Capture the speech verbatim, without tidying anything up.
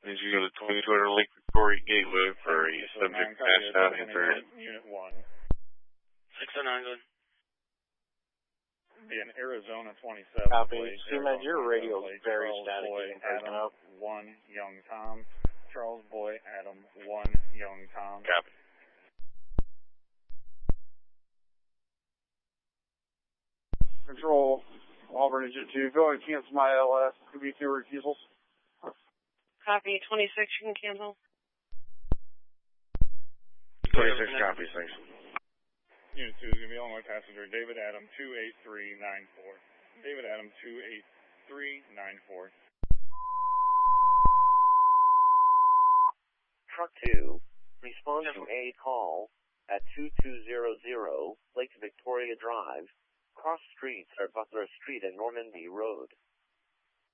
Did you go to twenty-two hundred Lake Victoria Gateway for a subject passed out injured? Unit one. six oh nine, good. In Arizona twenty-seven. Copy. Seaman, your radio is very static. Boy, Adam, up. one, Young Tom. Charles Boy, Adam, one, Young Tom. Copy. Control, Auburn Engine two. Go ahead and cancel my L S. Give me two refusals. Copy. twenty-six, you can cancel. twenty-six copies, thanks. Unit two is going to be Illinois passenger David Adam two eight three nine four. David Adam two eight three nine four. Truck two, respond to a call at two two zero zero Lake Victoria Drive. Cross streets are Butler Street and Normandy Road.